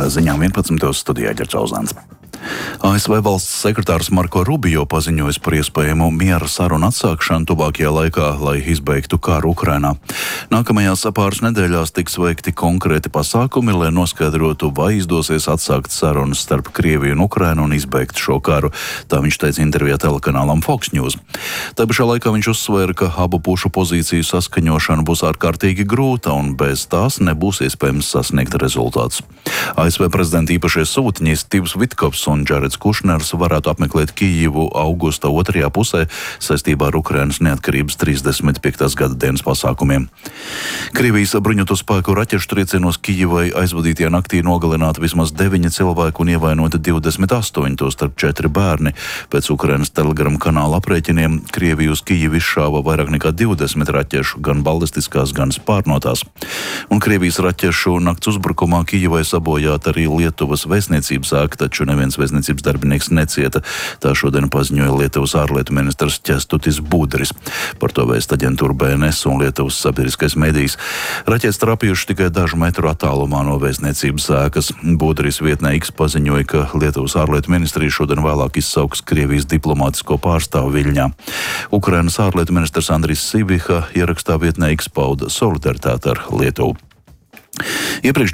ziņām 11. studijā Ģerts Auzāns. ASV valsts sekretārs Marko Rubio paziņojis par iespējamu miera sarunu atsākšanu tuvākajā laikā, lai izbeigtu karu Ukrainā. Nākamajās pāris nedēļās tiks veikti konkrēti pasākumi, lai noskaidrotu, vai izdosies atsākt sarunas starp Krieviju un Ukrainu un izbeigt šo karu, tā viņš teica intervijā telekanālam Fox News. Tā pašā laikā viņš uzsvēra, ka abu pušu pozīciju saskaņošana būs ārkārtīgi grūta un bez tās nebūs iespējams sasniegt rezultātus. ASV prezidenta īpašie sūtņi Stīvs Vitkovs un Džareds Kušners varētu apmeklēt Kijivu augusta otrajā pusē saistībā ar Ukrainas neatkarības 35. gada dienas pasākumiem. Krievijas bruņoto spēku raķešu triecienos Kijivai aizvadītajā naktī nogalināti vismaz 9 cilvēku un ievainoti 28, tostarp 4 bērni. Pēc Ukrainas Telegram kanāla aprēķiniem Krievija uz Kijivu izšāva vairāk nekā 20 raķešu, gan ballistiskās, gan spārnotās. Un Krievijas raķešu nakts uzbrukumā Kijivai sabojāt arī Lietuvas vēstniecības ēka, taču neviens vēstniecības darbinieks necieta. Tā šodien paziņoja Lietuvas ārlietu ministrs Ķestutis Budris. Par to vēst aģentūra BNS un Lietuvas sabiedriskais medijs. Raķetes trapījuši tikai dažu metru attālumā no vēstniecības ēkas. Budris vietnē X paziņoja, ka Lietuvas ārlietu ministrija šodien vēlāk izsauks Krievijas diplomātisko pārstāvu Viļņā. Ukrainas ārlietu ministrs Andris Sibiha ierakstā vietnē X pauda solidaritāti ar Lietuvu. Iepriekš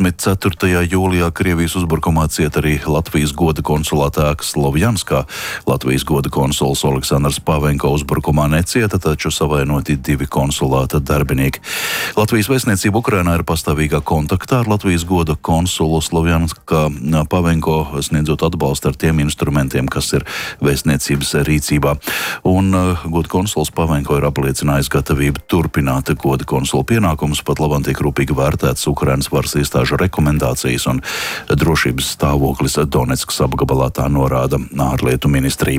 24. jūlijā Krievijas uzbrukumā cieta arī Latvijas goda konsulāta ēka Slovjanskā. Latvijas goda konsuls Oleksandrs Pavenko uzbrukumā necieta, taču savainoti 2 konsulāta darbinieki. Latvijas vēstniecība Ukrainā ir pastāvīgā kontaktā ar Latvijas goda konsulu Slovjanskā. Pavenko sniedzot atbalstu ar tiem instrumentiem, kas ir vēstniecības rīcībā. Un goda konsuls Pavenko ir apliecinājis gatavību turpināt goda konsula pienākumus, pat labāk tiek rūpīgi vērtēt Ukrainas varas iestāžu rekomendācijas un drošības stāvoklis Donetskas apgabalā, tā norāda ārlietu ministrija.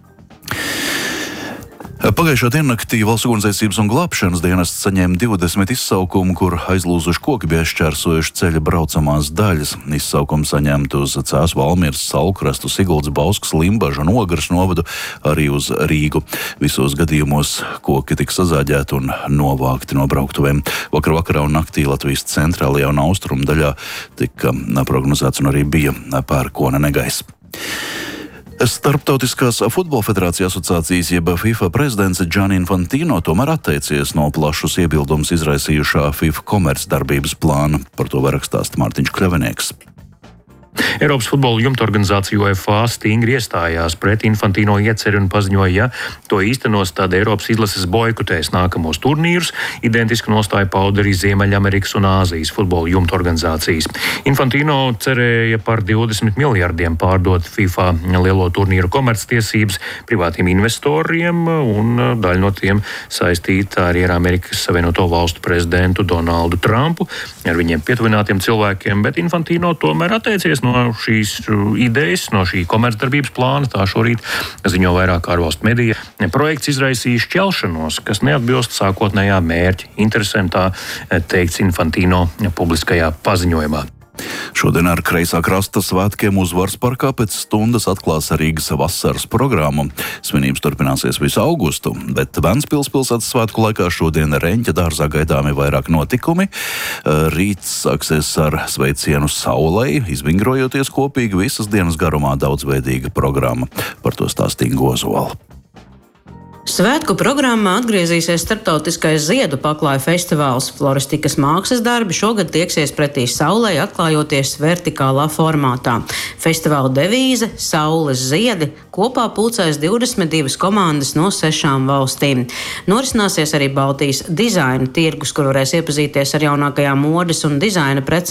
Pagājušā diennaktī Valsts ugunsdzēsības un glābšanas dienests saņēma 20 izsaukumu, kur aizlūzuši koki bija šķērsojuši ceļa braucamās daļas. Izsaukumi saņemti uz Cēsu, Valmieras, Saulkrastu, Siguldas, Bauskas, Limbažu un Ogres novadu, arī uz Rīgu. Visos gadījumos koki tika sazāģēti un novākti no brauktuvēm. Vakarā un naktī Latvijas centrālajā un austrumu daļā tika prognozēts un arī bija pērkona negaiss. Starptautiskās futbola federācijas asociācijas jeb FIFA prezidents Gianni Infantino tomēr atteicies no plašus iebildumus izraisījušā FIFA komercdarbības plāna. Par to var rakstīt Mārtiņš Kļavinieks. Eiropas futbola jumtorganizācija UEFA stingri iestājās pret Infantino ieceri un paziņoja, ja to īstenos, tad Eiropas izlases boikotēs nākamos turnīrus. Identiski nostāja pauda arī Ziemeļamerikas un Āzijas futbola jumtorganizācijas. Infantino cerēja par 20 miljardiem pārdot FIFA lielo turnīru komerctiesības privātiem investoriem, un daļa no tiem saistīta arī ar Amerikas Savienoto Valstu prezidentu Donaldu Trumpu, ar viņiem pietuvinātiem cilvēkiem, bet Infantino tomēr atteicies no šīs idejas, no šī komercdarbības plāna. Tā šorīt ziņo vairāk ārvalstu medija. Projekts izraisīja šķelšanos, kas neatbilst sākotnējā mērķa interesēm, tā teikts Infantino publiskajā paziņojumā. Šodien ar kreisā krasta svētkiem Uzvaras parkā pēc stundas atklās Rīgas vasaras programmu. Svinības turpināsies visu augustu, bet Ventspils pilsētas svētku laikā šodien Reņķa dārzā gaidāmi vairāk notikumi. Rīts sāksies ar sveicienu saulei, izvingrojoties kopīgi visas dienas garumā daudzveidīga programma. Par to stāstīja Gozola. Svētku programmā atgriezīsies starptautiskais ziedu paklāju festivāls. Floristikas mākslas darbi šogad tieksies pretī saulei, atklājoties vertikālā formātā. Festivāla devīze – Saules ziedi. Kopā pulcēs 22 komandas no 6 valstīm. Norisināsies arī Baltijas dizaina tirgus, kur varēs iepazīties ar jaunākajām modes un dizaina precēm